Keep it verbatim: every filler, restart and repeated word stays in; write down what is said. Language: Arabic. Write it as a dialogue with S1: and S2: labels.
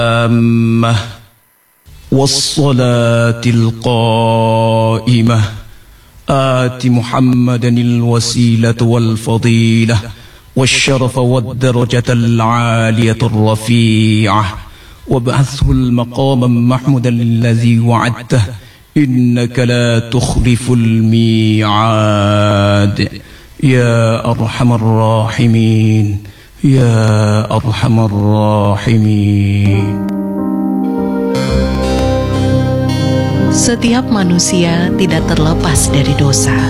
S1: التامة والصلاة القائمة آت محمدا الوسيلة والفضيلة والشرف والدرجة العالية الرفيعة وابعثه المقام محمودا الذي وعدته إنك لا تخلف الميعاد يا أرحم الراحمين يا أرحم الراحمين.
S2: Setiap manusia tidak terlepas dari dosa.